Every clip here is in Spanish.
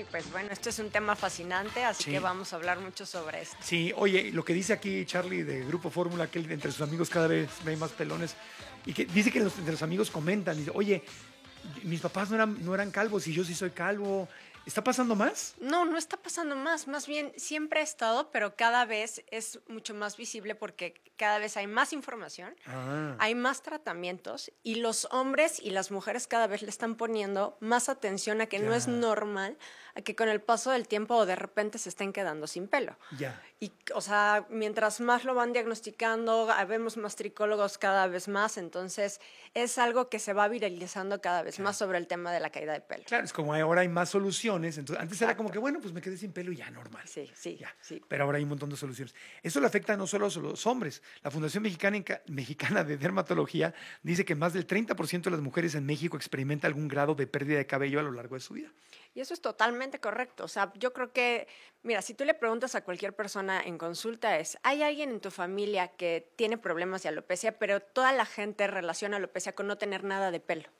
pues bueno, esto es un tema fascinante, así Sí. que vamos a hablar mucho sobre esto. Sí, oye, lo que dice aquí Charlie de Grupo Fórmula, que él entre sus amigos cada vez ve más pelones, y que dice que entre los amigos comentan, dice, oye, mis papás no eran calvos y yo sí soy calvo. ¿Está pasando más? No, no está pasando más bien siempre ha estado, pero cada vez es mucho más visible porque cada vez hay más información, hay más tratamientos y los hombres y las mujeres cada vez le están poniendo más atención a que no es Ya. normal, a que con el paso del tiempo o de repente se estén quedando sin pelo. Ya. Y, o sea, mientras más lo van diagnosticando, vemos más tricólogos cada vez más, entonces es algo que se va viralizando cada vez más sobre el tema de la caída de pelo. Claro, es como ahora hay más soluciones. Entonces, antes era como Exacto. que, bueno, pues me quedé sin pelo y ya, normal. Sí, Ya. sí. Pero ahora hay un montón de soluciones. Eso le afecta no solo a los hombres. La Fundación Mexicana de Dermatología dice que más del 30% de las mujeres en México experimenta algún grado de pérdida de cabello a lo largo de su vida. Y eso es totalmente correcto. O sea, yo creo que, mira, si tú le preguntas a cualquier persona en consulta ¿hay alguien en tu familia que tiene problemas de alopecia? Pero toda la gente relaciona alopecia con no tener nada de pelo.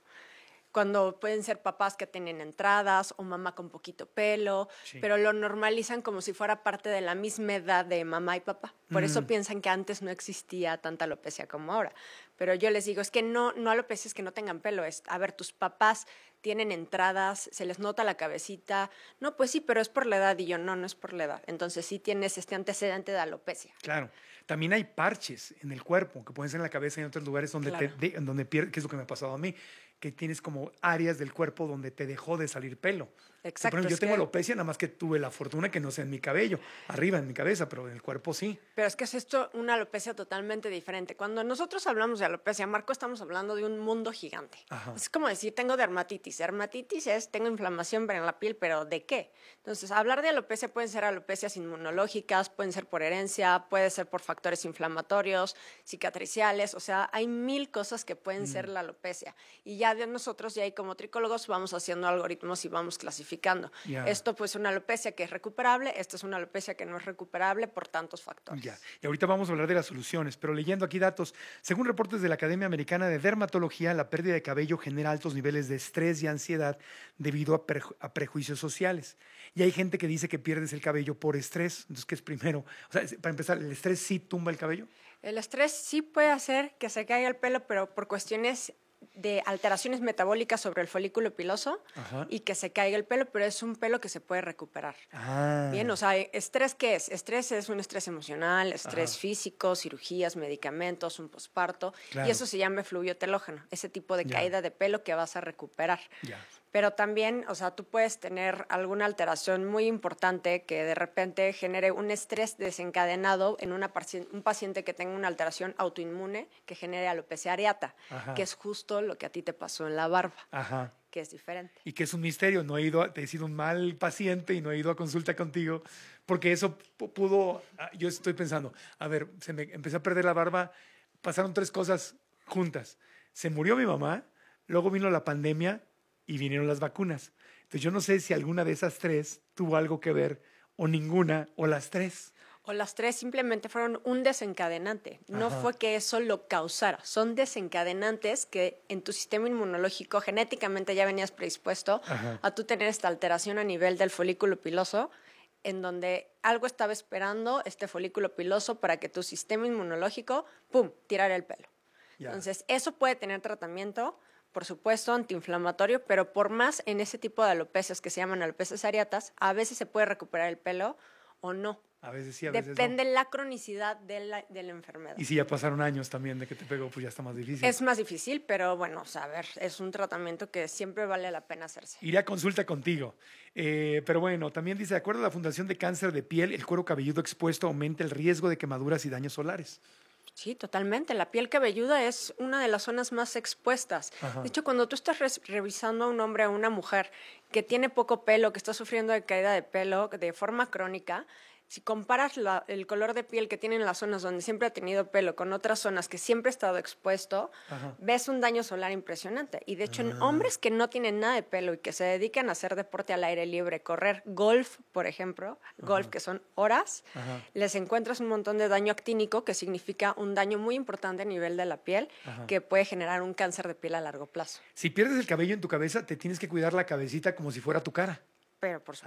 Cuando pueden ser papás que tienen entradas o mamá con poquito pelo, Sí. pero lo normalizan como si fuera parte de la misma edad de mamá y papá. Por eso piensan que antes no existía tanta alopecia como ahora. Pero yo les digo, es que no alopecia es que no tengan pelo. A ver, tus papás tienen entradas, se les nota la cabecita. No, pues sí, pero es por la edad. Y yo, no es por la edad. Entonces sí tienes este antecedente de alopecia. Claro. También hay parches en el cuerpo que pueden ser en la cabeza y en otros lugares donde Claro. donde pierdes, que es lo que me ha pasado a mí, que tienes como áreas del cuerpo donde te dejó de salir pelo. Exacto, Por ejemplo, yo es tengo que- alopecia, nada más que tuve la fortuna que no sea en mi cabello, arriba en mi cabeza, pero en el cuerpo sí. Pero es que es esto una alopecia totalmente diferente. Cuando nosotros hablamos de alopecia, Marco, estamos hablando de un mundo gigante. Ajá. Es como decir, tengo dermatitis. Dermatitis es, tengo inflamación en la piel, pero ¿de qué? Entonces, hablar de alopecia pueden ser alopecias inmunológicas, pueden ser por herencia, puede ser por factores inflamatorios, cicatriciales, o sea, hay 1000 cosas que pueden ser la alopecia. Y ya de nosotros, ya ahí como tricólogos, vamos haciendo algoritmos y vamos clasificando. Ya. Esto pues es una alopecia que es recuperable, esta es una alopecia que no es recuperable por tantos factores. Ya. Y ahorita vamos a hablar de las soluciones, pero leyendo aquí datos, según reportes de la Academia Americana de Dermatología, la pérdida de cabello genera altos niveles de estrés y ansiedad debido a prejuicios sociales. Y hay gente que dice que pierdes el cabello por estrés. Entonces, ¿qué es primero? O sea, para empezar, ¿el estrés sí tumba el cabello? El estrés sí puede hacer que se caiga el pelo, pero por cuestiones de alteraciones metabólicas sobre el folículo piloso. Ajá. Y que se caiga el pelo, pero es un pelo que se puede recuperar. Ah. Bien, o sea, ¿estrés qué es? Estrés es un estrés emocional, estrés físico, cirugías, medicamentos, un posparto, Claro. y eso se llama fluyo telógeno, ese tipo de Ya. caída de pelo que vas a recuperar. Ya. Pero también, o sea, tú puedes tener alguna alteración muy importante que de repente genere un estrés desencadenado en un paciente que tenga una alteración autoinmune que genere alopecia areata, Ajá. que es justo lo que a ti te pasó en la barba, Ajá. que es diferente. Y que es un misterio, no he ido, te he sido un mal paciente y no he ido a consulta contigo, porque eso pudo, yo estoy pensando, a ver, se me empecé a perder la barba, pasaron 3 cosas juntas. Se murió mi mamá, luego vino la pandemia y vinieron las vacunas. Entonces yo no sé si alguna de esas 3 tuvo algo que ver, o ninguna, o las 3. O las 3 simplemente fueron un desencadenante. No Ajá. fue que eso lo causara. Son desencadenantes que en tu sistema inmunológico genéticamente ya venías predispuesto Ajá. a tú tener esta alteración a nivel del folículo piloso, en donde algo estaba esperando este folículo piloso para que tu sistema inmunológico, ¡pum!, tirara el pelo. Ya. Entonces, eso puede tener tratamiento, por supuesto, antiinflamatorio, pero por más en ese tipo de alopecias que se llaman alopecias areatas, a veces se puede recuperar el pelo o no. A veces sí, a veces Depende no. la cronicidad de la enfermedad. Y si ya pasaron años también de que te pegó, pues ya está más difícil. Es más difícil, pero bueno, o sea, a ver, es un tratamiento que siempre vale la pena hacerse. Iré a consulta contigo. Pero bueno, también dice, de acuerdo a la Fundación de Cáncer de Piel, el cuero cabelludo expuesto aumenta el riesgo de quemaduras y daños solares. Sí, totalmente. La piel cabelluda es una de las zonas más expuestas. Ajá. De hecho, cuando tú estás revisando a un hombre o a una mujer que tiene poco pelo, que está sufriendo de caída de pelo de forma crónica, si comparas el color de piel que tienen las zonas donde siempre ha tenido pelo con otras zonas que siempre ha estado expuesto, Ajá. ves un daño solar impresionante. Y de hecho, en hombres que no tienen nada de pelo y que se dedican a hacer deporte al aire libre, correr golf, por ejemplo, golf que son horas, Ajá. les encuentras un montón de daño actínico, que significa un daño muy importante a nivel de la piel, Ajá. que puede generar un cáncer de piel a largo plazo. Si pierdes el cabello en tu cabeza, te tienes que cuidar la cabecita como si fuera tu cara. Pero por